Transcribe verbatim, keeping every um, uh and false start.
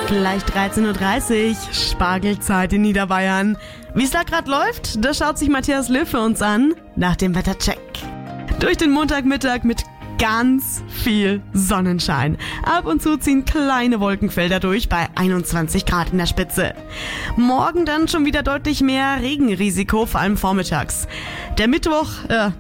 Gleich dreizehn Uhr dreißig, Spargelzeit in Niederbayern. Wie es da gerade läuft, das schaut sich Matthias Löw für uns an nach dem Wettercheck. Durch den Montagmittag mit ganz viel Sonnenschein. Ab und zu ziehen kleine Wolkenfelder durch bei einundzwanzig Grad in der Spitze. Morgen dann schon wieder deutlich mehr Regenrisiko, vor allem vormittags. Der Mittwoch, äh,